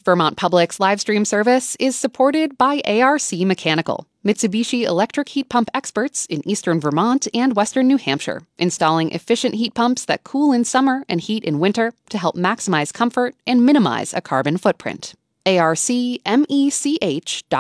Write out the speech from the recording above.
Vermont Public's live stream service is supported by ARC Mechanical, Mitsubishi electric heat pump experts in eastern Vermont and western New Hampshire, installing efficient heat pumps that cool in summer and heat in winter to help maximize comfort and minimize a carbon footprint. ARCMECH.com